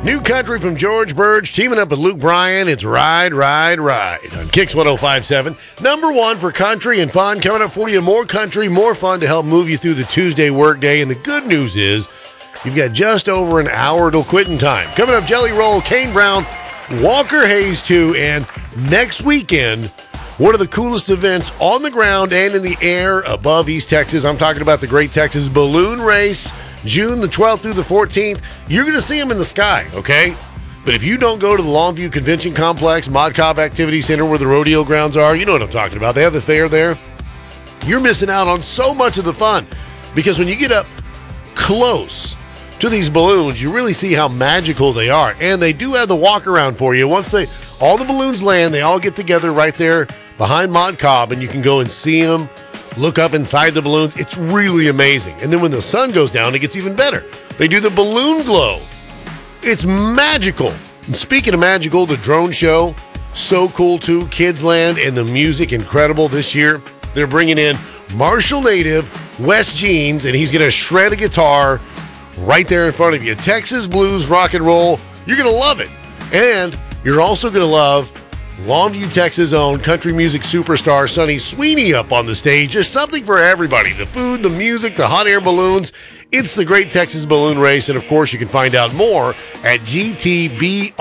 New country from George Burge teaming up with Luke Bryan. It's Ride, Ride, Ride on Kicks 105.7. Number one for country and fun. Coming up for you, more country, more fun to help move you through the Tuesday workday. And the good news is you've got just over an hour till quitting time. Coming up, Jelly Roll, Kane Brown, Walker Hayes too. And next weekend, one of the coolest events on the ground and in the air above East Texas. I'm talking about the Great Texas Balloon Race, June the 12th through the 14th. You're going to see them in the sky, okay? But if you don't go to the Longview Convention Complex, Mod Cobb Activity Center, where the rodeo grounds are, you know what I'm talking about. They have the fair there. You're missing out on so much of the fun, because when you get up close to these balloons, you really see how magical they are. And they do have the walk around for you. Once all the balloons land, they all get together right there behind Mod Cobb, and you can go and see them, look up inside the balloons. It's really amazing. And then when the sun goes down, it gets even better. They do the balloon glow. It's magical. And speaking of magical, the drone show, so cool too. Kids Land and the music, incredible this year. They're bringing in Marshall native Wes Jeans, and he's going to shred a guitar right there in front of you. Texas blues, rock and roll. You're going to love it. And you're also going to love Longview, Texas' own country music superstar Sonny Sweeney up on the stage. Just something for everybody. The food, the music, the hot air balloons. It's the Great Texas Balloon Race, and of course you can find out more at gtbr.net.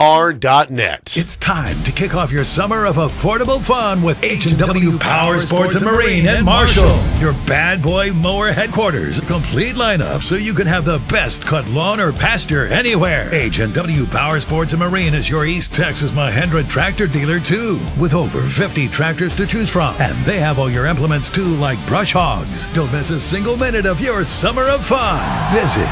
It's time to kick off your summer of affordable fun with H&W Power Sports and Marine at Marshall, your bad boy mower headquarters. A complete lineup so you can have the best cut lawn or pasture anywhere. H&W Power Sports and Marine is your East Texas Mahindra tractor dealer too, with over 50 tractors to choose from. And they have all your implements too, like brush hogs. Don't miss a single minute of your summer of fun. Visit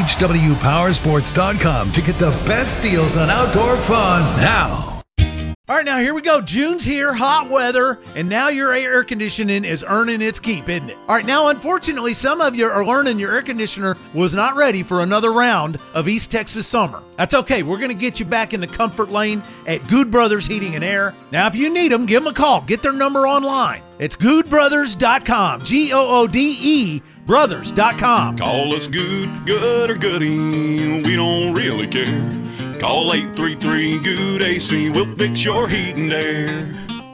hwpowersports.com to get the best deals on outdoor fun now. All right, now here we go. June's here, hot weather, and now your air conditioning is earning its keep, isn't it? All right, now unfortunately, some of you are learning your air conditioner was not ready for another round of East Texas summer. That's okay. We're going to get you back in the comfort lane at Good Brothers Heating and Air. Now, if you need them, give them a call. Get their number online. It's goodbrothers.com, Goode brothers.com. Call us good or goody, we don't really care. Call 833-GOOD-AC, we'll fix your heat and air.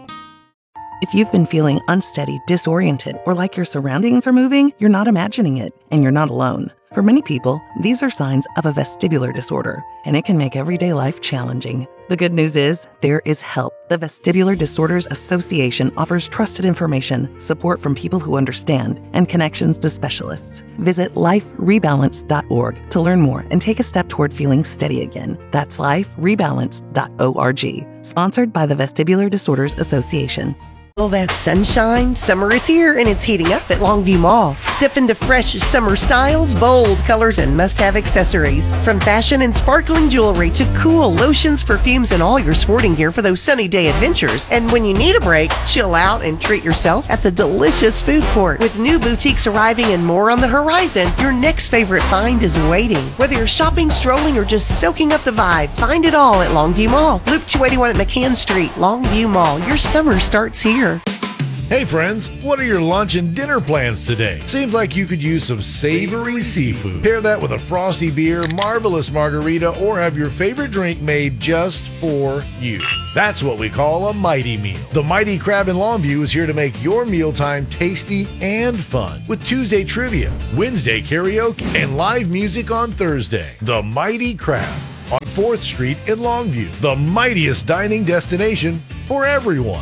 If you've been feeling unsteady, disoriented, or like your surroundings are moving, you're not imagining it, and you're not alone. For many people, these are signs of a vestibular disorder, and it can make everyday life challenging. The good news is, there is help. The Vestibular Disorders Association offers trusted information, support from people who understand, and connections to specialists. Visit liferebalance.org to learn more and take a step toward feeling steady again. That's liferebalance.org. Sponsored by the Vestibular Disorders Association. Well, that sunshine, summer is here, and it's heating up at Longview Mall. Step into fresh summer styles, bold colors, and must-have accessories. From fashion and sparkling jewelry to cool lotions, perfumes, and all your sporting gear for those sunny day adventures. And when you need a break, chill out and treat yourself at the delicious food court. With new boutiques arriving and more on the horizon, your next favorite find is waiting. Whether you're shopping, strolling, or just soaking up the vibe, find it all at Longview Mall. Loop 281 at McCann Street, Longview Mall. Your summer starts here. Hey friends, what are your lunch and dinner plans today? Seems like you could use some savory seafood. Pair that with a frosty beer, marvelous margarita, or have your favorite drink made just for you. That's what we call a Mighty Meal. The Mighty Crab in Longview is here to make your mealtime tasty and fun with Tuesday trivia, Wednesday karaoke, and live music on Thursday. The Mighty Crab on 4th Street in Longview, the mightiest dining destination for everyone.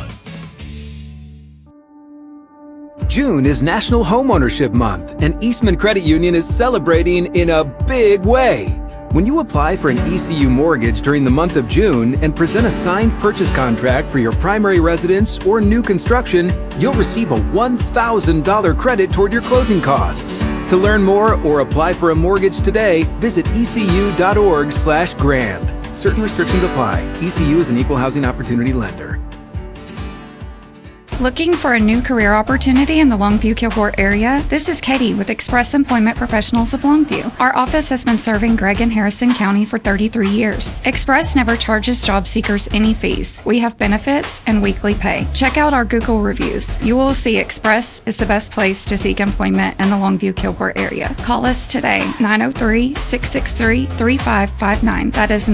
June is National Homeownership Month, and Eastman Credit Union is celebrating in a big way. When you apply for an ECU mortgage during the month of June and present a signed purchase contract for your primary residence or new construction, you'll receive a $1,000 credit toward your closing costs. To learn more or apply for a mortgage today, visit ecu.org/grand. Certain restrictions apply. ECU is an equal housing opportunity lender. Looking for a new career opportunity in the Longview-Kilgore area? This is Katie with Express Employment Professionals of Longview. Our office has been serving Gregg and Harrison County for 33 years. Express never charges job seekers any fees. We have benefits and weekly pay. Check out our Google reviews. You will see Express is the best place to seek employment in the Longview-Kilgore area. Call us today, 903-663-3559. That is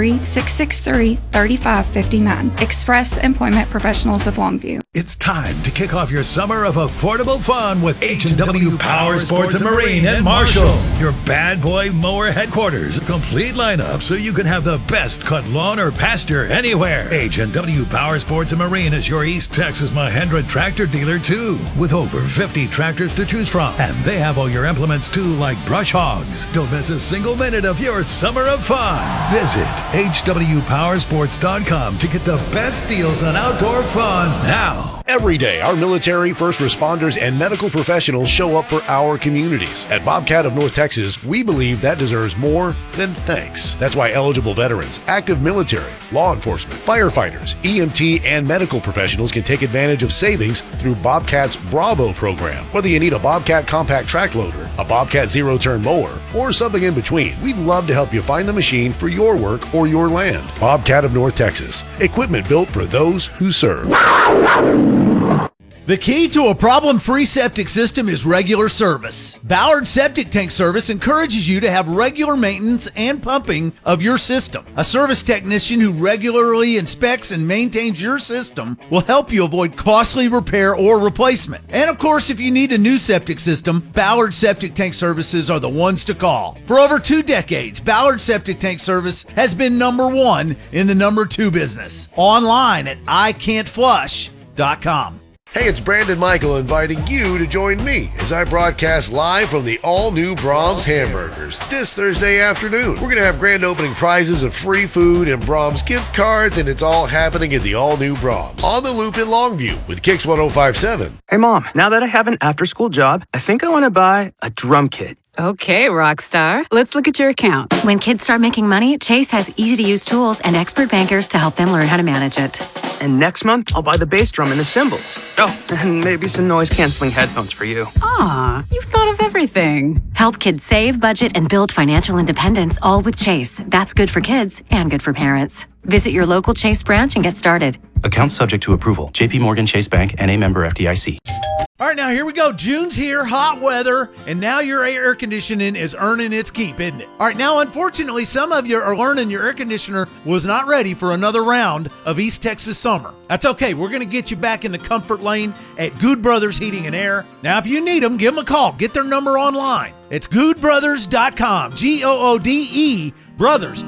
903-663-3559. Express Employment Professionals of Longview. It's time to kick off your summer of affordable fun with H&W Power Sports and Marine at Marshall, your bad boy mower headquarters. A complete lineup so you can have the best cut lawn or pasture anywhere. H&W Power Sports and Marine is your East Texas Mahindra tractor dealer too, with over 50 tractors to choose from. And they have all your implements too, like brush hogs. Don't miss a single minute of your summer of fun. Visit hwpowersports.com to get the best deals on outdoor fun now. Every day, our military, first responders, and medical professionals show up for our communities. At Bobcat of North Texas, we believe that deserves more than thanks. That's why eligible veterans, active military, law enforcement, firefighters, EMT, and medical professionals can take advantage of savings through Bobcat's Bravo program. Whether you need a Bobcat compact track loader, a Bobcat zero-turn mower, or something in between, we'd love to help you find the machine for your work or your land. Bobcat of North Texas. Equipment built for those who serve. The key to a problem-free septic system is regular service. Ballard Septic Tank Service encourages you to have regular maintenance and pumping of your system. A service technician who regularly inspects and maintains your system will help you avoid costly repair or replacement. And of course, if you need a new septic system, Ballard Septic Tank Services are the ones to call. For over 2 decades, Ballard Septic Tank Service has been number 1 in the number 2 business. Online at iCan'tFlush.com. Hey, it's Brandon Michael inviting you to join me as I broadcast live from the all-new Brahms Hamburgers this Thursday afternoon. We're going to have grand opening prizes of free food and Brahms gift cards, and it's all happening at the all-new Brahms on the Loop in Longview with Kicks 105.7. Hey, Mom, now that I have an after-school job, I think I want to buy a drum kit. Okay, Rockstar. Let's look at your account. When kids start making money, Chase has easy-to-use tools and expert bankers to help them learn how to manage it. And next month, I'll buy the bass drum and the cymbals. Oh, and maybe some noise-canceling headphones for you. Aw, you've thought of everything. Help kids save, budget, and build financial independence, all with Chase. That's good for kids and good for parents. Visit your local Chase branch and get started. Account subject to approval. JP Morgan Chase Bank, N.A. member FDIC. All right, now here we go. June's here, hot weather, and now your air conditioning is earning its keep, isn't it? All right, now unfortunately, some of you are learning your air conditioner was not ready for another round of East Texas summer. That's okay. We're going to get you back in the comfort lane at Good Brothers Heating and Air. Now, if you need them, give them a call. Get their number online. It's goodbrothers.com, Goode brothers.com.